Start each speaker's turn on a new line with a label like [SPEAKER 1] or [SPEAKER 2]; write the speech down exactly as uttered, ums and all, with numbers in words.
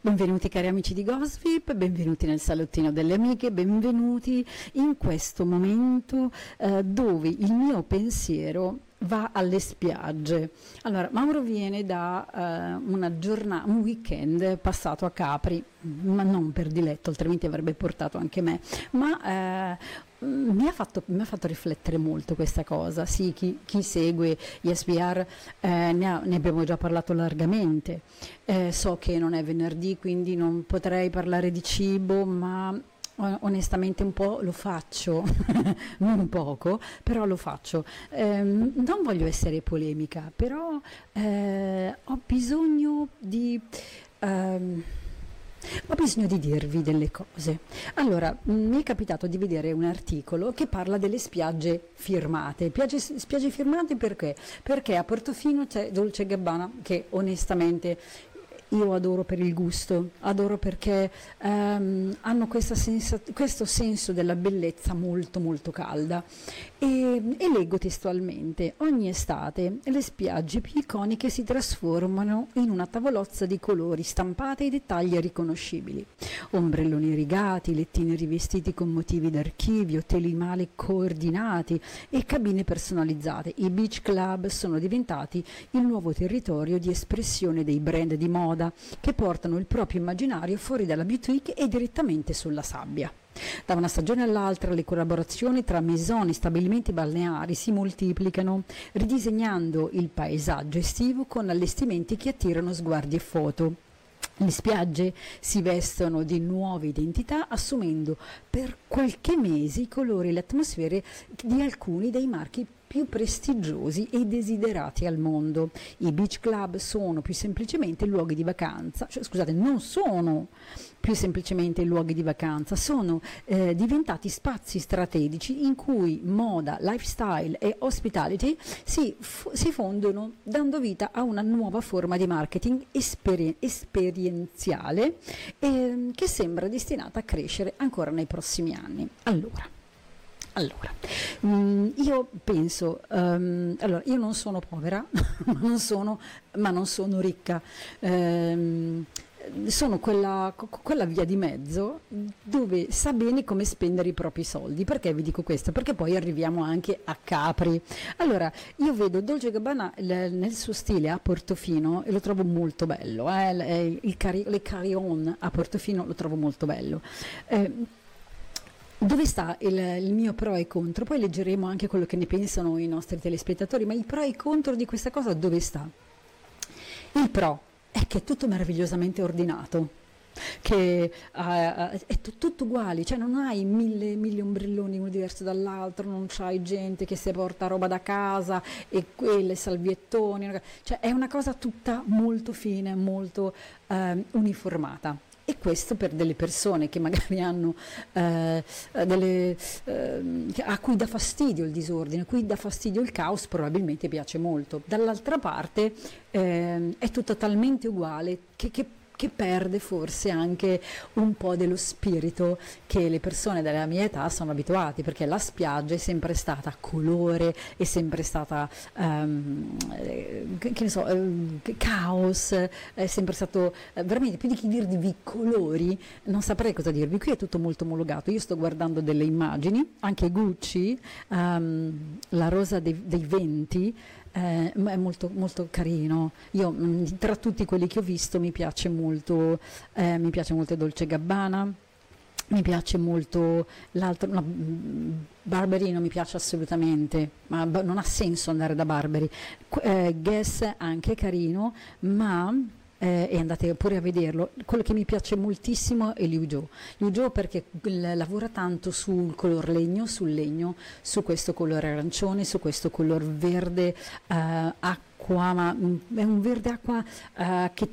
[SPEAKER 1] Benvenuti cari amici di Gossip, benvenuti nel salottino delle amiche, benvenuti in questo momento eh, dove il mio pensiero va alle spiagge. Allora, Mauro viene da eh, una giornata, un weekend passato a Capri, ma non per diletto, altrimenti avrebbe portato anche me, ma eh, mi ha, fatto, mi ha fatto riflettere molto questa cosa. Sì, chi, chi segue E S P R eh, ne, ha, ne abbiamo già parlato largamente. Eh, so che non è venerdì, quindi non potrei parlare di cibo, ma onestamente un po' lo faccio, non poco, però lo faccio. Eh, non voglio essere polemica, però eh, ho bisogno di... ehm, Ho bisogno di dirvi delle cose. Allora, mi è capitato di vedere un articolo che parla delle spiagge firmate. Spiagge, spiagge firmate perché? Perché a Portofino c'è Dolce e Gabbana, che onestamente io adoro per il gusto, adoro perché ehm, hanno questa sensa- questo senso della bellezza molto molto calda. E, e leggo testualmente: ogni estate le spiagge più iconiche si trasformano in una tavolozza di colori stampate e dettagli riconoscibili. Ombrelloni rigati, lettini rivestiti con motivi d'archivio, telimale coordinati e cabine personalizzate. I beach club sono diventati il nuovo territorio di espressione dei brand di moda che portano il proprio immaginario fuori dalla boutique e direttamente sulla sabbia. Da una stagione all'altra le collaborazioni tra maison e stabilimenti balneari si moltiplicano, ridisegnando il paesaggio estivo con allestimenti che attirano sguardi e foto. Le spiagge si vestono di nuove identità, assumendo per qualche mese i colori e le atmosfere di alcuni dei marchi più prestigiosi e desiderati al mondo. I beach club sono più semplicemente luoghi di vacanza, cioè, scusate, non sono più semplicemente luoghi di vacanza, sono eh, diventati spazi strategici in cui moda, lifestyle e hospitality si, f- si fondono, dando vita a una nuova forma di marketing esperi- esperienziale eh, che sembra destinata a crescere ancora nei prossimi anni. Allora, Allora, mh, io penso, um, allora, io non sono povera, ma non sono, ma non sono ricca, ehm, sono quella, quella via di mezzo dove sa bene come spendere i propri soldi. Perché vi dico questo? Perché poi arriviamo anche a Capri. Allora, io vedo Dolce e Gabbana l- nel suo stile a Portofino e lo trovo molto bello, eh, l- il cari- le carillon a Portofino lo trovo molto bello. Eh, Dove sta il, il mio pro e contro? Poi leggeremo anche quello che ne pensano i nostri telespettatori, ma il pro e contro di questa cosa dove sta? Il pro è che è tutto meravigliosamente ordinato, che uh, è t- tutto uguale, cioè non hai mille, mille ombrelloni uno diverso dall'altro, non c'hai gente che si porta roba da casa e quelle salviettoni, cioè è una cosa tutta molto fine, molto uh, uniformata. E questo per delle persone che magari hanno eh, delle, eh, a cui dà fastidio il disordine, a cui dà fastidio il caos, probabilmente piace molto. Dall'altra parte eh, è tutto talmente uguale che, che che perde forse anche un po' dello spirito che le persone della mia età sono abituati, perché la spiaggia è sempre stata colore, è sempre stata um, che, che ne so, um, caos, è sempre stato uh, veramente, più di che dirvi colori, non saprei cosa dirvi. Qui è tutto molto omologato. Io sto guardando delle immagini, anche Gucci, um, la rosa dei, dei venti, Eh, è molto, molto carino. Io mh, tra tutti quelli che ho visto mi piace molto, eh, mi piace molto Dolce e Gabbana, mi piace molto l'altro, no, Burberry non mi piace assolutamente, ma b- non ha senso andare da Burberry. Qu- eh, Guess anche carino, ma eh, e andate pure a vederlo. Quello che mi piace moltissimo è Liu Zhou. Liu Zhou perché l- lavora tanto sul color legno, sul legno, su questo colore arancione, su questo color verde eh, acqua, ma mm, è un verde acqua eh, che